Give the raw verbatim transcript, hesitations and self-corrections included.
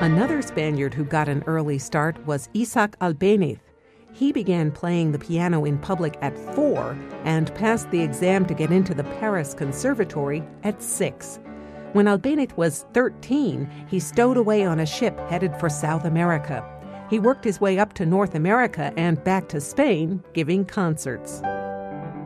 Another Spaniard who got an early start was Isaac Albéniz. He began playing the piano in public at four and passed the exam to get into the Paris Conservatory at six. When Albéniz was thirteen, he stowed away on a ship headed for South America. He worked his way up to North America and back to Spain, giving concerts.